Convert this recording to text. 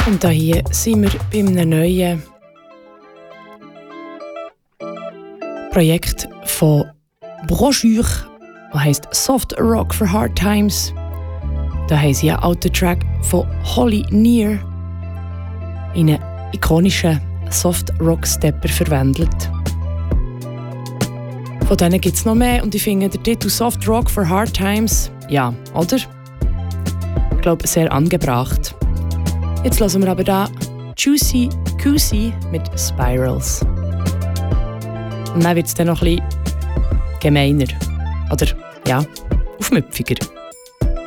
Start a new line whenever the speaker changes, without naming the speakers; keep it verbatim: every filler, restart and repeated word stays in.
Und hier sind wir bei einem neuen Projekt von Brochure, das heisst Soft Rock for Hard Times. Da haben sie einen alten Track von Holly Near in einen ikonischen Soft-Rock-Stepper verwandelt. Von denen gibt es noch mehr und ich finde den Titel Soft Rock for Hard Times, ja, oder? Ich glaube, sehr angebracht. Jetzt hören wir aber da Juicy Goosey mit Spirals. Und dann wird es dann noch ein bisschen gemeiner. Oder, ja, aufmüpfiger.